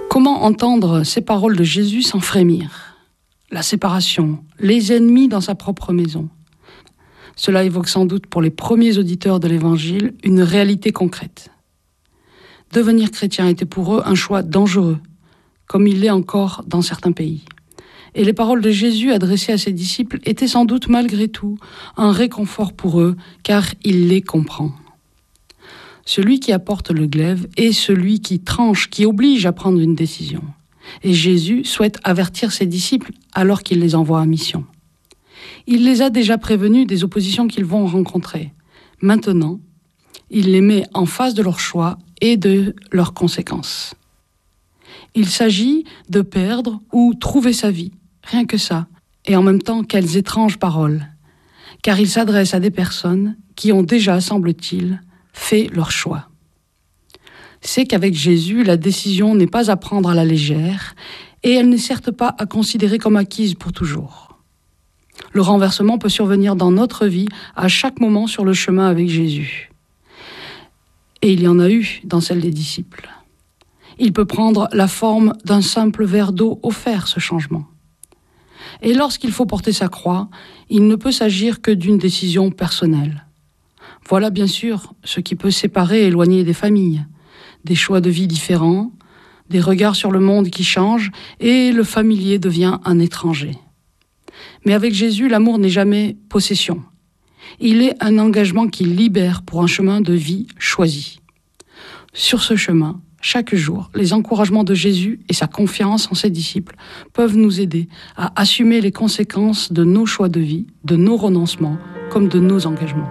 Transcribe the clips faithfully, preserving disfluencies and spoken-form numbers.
Comment entendre ces paroles de Jésus sans frémir ? La séparation, les ennemis dans sa propre maison. Cela évoque sans doute pour les premiers auditeurs de l'Évangile une réalité concrète. Devenir chrétien était pour eux un choix dangereux, comme il l'est encore dans certains pays. Et les paroles de Jésus adressées à ses disciples étaient sans doute malgré tout un réconfort pour eux, car il les comprend. Celui qui apporte le glaive est celui qui tranche, qui oblige à prendre une décision. Et Jésus souhaite avertir ses disciples alors qu'il les envoie en mission. Il les a déjà prévenus des oppositions qu'ils vont rencontrer. Maintenant, il les met en face de leurs choix et de leurs conséquences. Il s'agit de perdre ou trouver sa vie, rien que ça. Et en même temps, quelles étranges paroles. Car il s'adresse à des personnes qui ont déjà, semble-t-il, fait leur choix. C'est qu'avec Jésus, la décision n'est pas à prendre à la légère et elle n'est certes pas à considérer comme acquise pour toujours. Le renversement peut survenir dans notre vie à chaque moment sur le chemin avec Jésus. Et il y en a eu dans celle des disciples. Il peut prendre la forme d'un simple verre d'eau offert, ce changement. Et lorsqu'il faut porter sa croix, il ne peut s'agir que d'une décision personnelle. Voilà bien sûr ce qui peut séparer et éloigner des familles, des choix de vie différents, des regards sur le monde qui changent, et le familier devient un étranger. Mais avec Jésus, l'amour n'est jamais possession. Il est un engagement qui libère pour un chemin de vie choisi. Sur ce chemin, chaque jour, les encouragements de Jésus et sa confiance en ses disciples peuvent nous aider à assumer les conséquences de nos choix de vie, de nos renoncements, comme de nos engagements.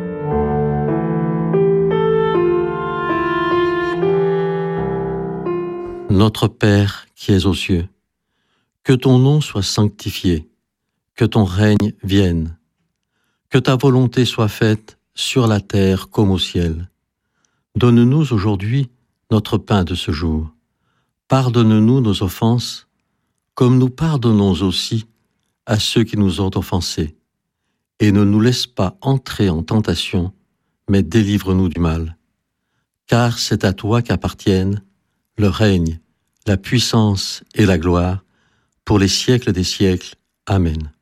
Notre Père qui es aux cieux, que ton nom soit sanctifié, que ton règne vienne, que ta volonté soit faite sur la terre comme au ciel. Donne-nous aujourd'hui notre pain de ce jour. Pardonne-nous nos offenses, comme nous pardonnons aussi à ceux qui nous ont offensés. Et ne nous laisse pas entrer en tentation, mais délivre-nous du mal. Car c'est à toi qu'appartiennent le règne, la puissance et la gloire, pour les siècles des siècles. Amen.